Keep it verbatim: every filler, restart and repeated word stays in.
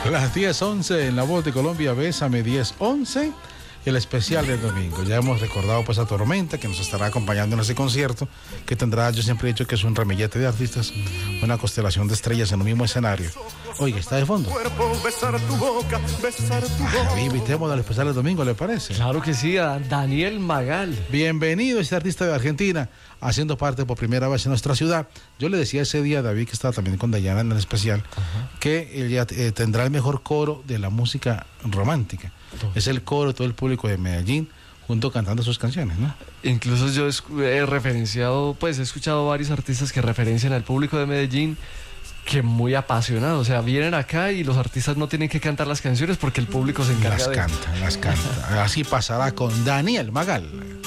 Las diez once en La Voz de Colombia, Bésame diez once, el especial del domingo. Ya hemos recordado pues a Tormenta, que nos estará acompañando en ese concierto, que tendrá, yo siempre he dicho que es un ramillete de artistas, una constelación de estrellas en un mismo escenario. Oiga, está de fondo. Ah, invitemos al especial del domingo, ¿le parece? Claro que sí, a Daniel Magal. Bienvenido, este artista de Argentina, haciendo parte por primera vez en nuestra ciudad. Yo le decía ese día a David, que estaba también con Dayana en el especial, uh-huh. que ella eh, tendrá el mejor coro de la música romántica. Uh-huh. Es el coro de todo el público de Medellín, junto cantando sus canciones, ¿no? Incluso yo he referenciado, pues he escuchado varios artistas que referencian al público de Medellín, que muy apasionado, o sea, vienen acá y los artistas no tienen que cantar las canciones porque el público se encarga las de... Las canta, las canta. Así pasará con Daniel Magal.